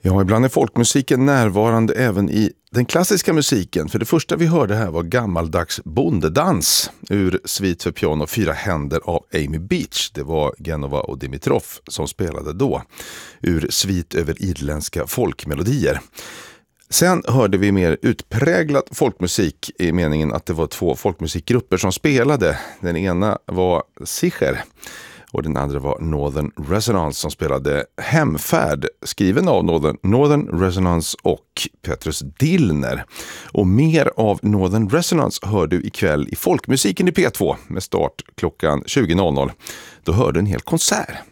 Ja, ibland är folkmusiken närvarande även i den klassiska musiken. För det första vi hörde här var gammaldags bondedans ur Svit för piano 4 händer av Amy Beach. Det var Genova och Dimitrov som spelade då. Ur Svit över irländska folkmelodier. Sen hörde vi mer utpräglad folkmusik i meningen att det var 2 folkmusikgrupper som spelade. Den ena var Sicher och den andra var Northern Resonance som spelade Hemfärd, skriven av Northern Resonance och Petrus Dillner. Och mer av Northern Resonance hör du ikväll i Folkmusiken i P2 med start klockan 20.00. Då hör du en hel konsert.